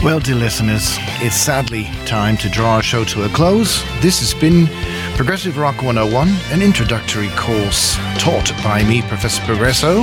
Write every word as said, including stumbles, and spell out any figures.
Well, dear listeners, it's sadly time to draw our show to a close. This has been Progressive Rock one oh one, an introductory course taught by me, Professor Progresso.